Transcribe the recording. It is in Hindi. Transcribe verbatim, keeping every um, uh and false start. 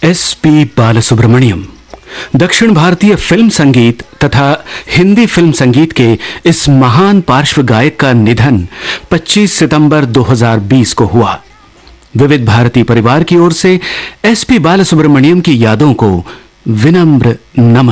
एस पी बालसुब्रमण्यम दक्षिण भारतीय फिल्म संगीत तथा हिंदी फिल्म संगीत के इस महान पार्श्व गायक का निधन पच्चीस सितंबर दो हज़ार बीस को हुआ। विविध भारती परिवार की ओर से एस पी बालसुब्रमण्यम की यादों को विनम्र नमन।